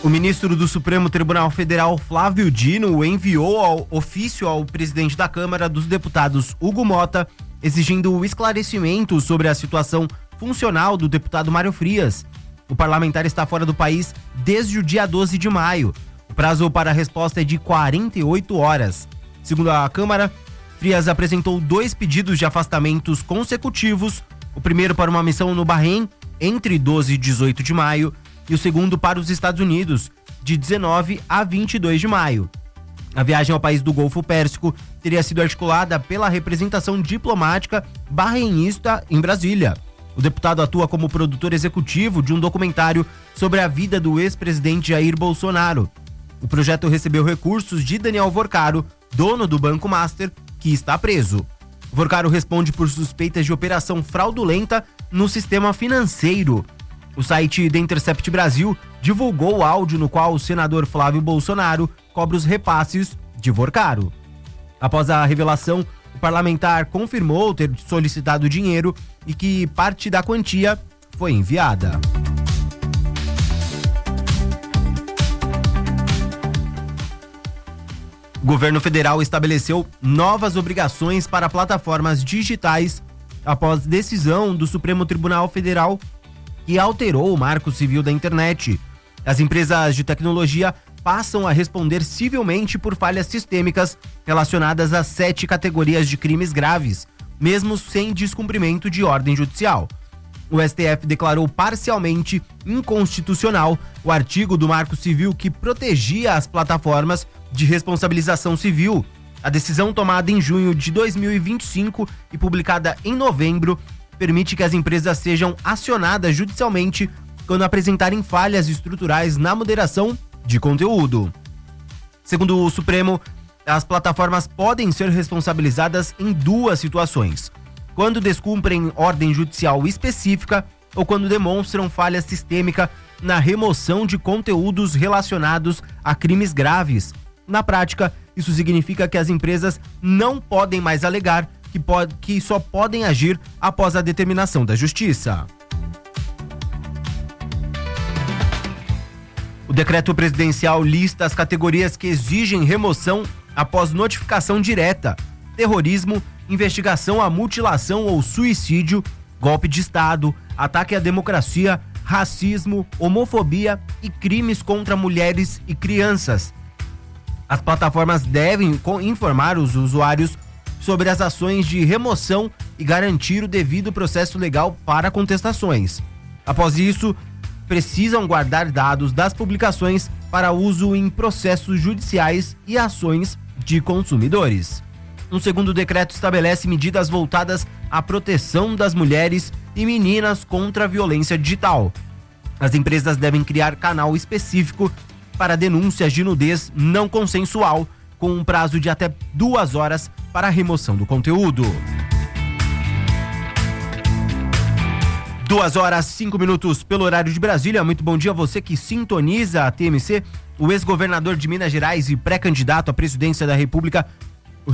O ministro do Supremo Tribunal Federal, Flávio Dino, enviou ofício ao presidente da Câmara dos Deputados, Hugo Mota, exigindo o esclarecimento sobre a situação funcional do deputado Mário Frias. O parlamentar está fora do país desde o dia 12 de maio. O prazo para a resposta é de 48 horas. Segundo a Câmara, Frias apresentou 2 pedidos de afastamentos consecutivos, o primeiro para uma missão no Bahrein, entre 12 e 18 de maio, e o segundo para os Estados Unidos, de 19 a 22 de maio. A viagem ao país do Golfo Pérsico teria sido articulada pela representação diplomática bahreinista em Brasília. O deputado atua como produtor executivo de um documentário sobre a vida do ex-presidente Jair Bolsonaro. O projeto recebeu recursos de Daniel Vorcaro, dono do Banco Master, que está preso. Vorcaro responde por suspeitas de operação fraudulenta no sistema financeiro. O site The Intercept Brasil divulgou o áudio no qual o senador Flávio Bolsonaro cobra os repasses de Vorcaro. Após a revelação, o parlamentar confirmou ter solicitado dinheiro e que parte da quantia foi enviada. O governo federal estabeleceu novas obrigações para plataformas digitais após decisão do Supremo Tribunal Federal que alterou o Marco Civil da Internet. As empresas de tecnologia passam a responder civilmente por falhas sistêmicas relacionadas a 7 categorias de crimes graves, mesmo sem descumprimento de ordem judicial. O STF declarou parcialmente inconstitucional o artigo do Marco Civil que protegia as plataformas de responsabilização civil. A decisão, tomada em junho de 2025 e publicada em novembro, permite que as empresas sejam acionadas judicialmente quando apresentarem falhas estruturais na moderação de conteúdo. Segundo o Supremo, as plataformas podem ser responsabilizadas em 2 situações: quando descumprem ordem judicial específica ou quando demonstram falha sistêmica na remoção de conteúdos relacionados a crimes graves. Na prática, isso significa que as empresas não podem mais alegar que só podem agir após a determinação da Justiça. O decreto presidencial lista as categorias que exigem remoção após notificação direta: terrorismo, investigação à mutilação ou suicídio, golpe de Estado, ataque à democracia, racismo, homofobia e crimes contra mulheres e crianças. As plataformas devem informar os usuários sobre as ações de remoção e garantir o devido processo legal para contestações. Após isso, precisam guardar dados das publicações para uso em processos judiciais e ações de consumidores. Um segundo decreto estabelece medidas voltadas à proteção das mulheres e meninas contra a violência digital. As empresas devem criar canal específico para denúncias de nudez não consensual, com um prazo de até 2 horas para a remoção do conteúdo. 2h05 pelo horário de Brasília. Muito bom dia a você que sintoniza a TMC. O ex-governador de Minas Gerais e pré-candidato à presidência da República,